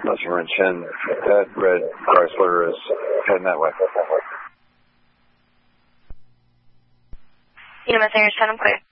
Customer in Chen, that red Chrysler is heading that way. Unit Messenger 10, I'm clear.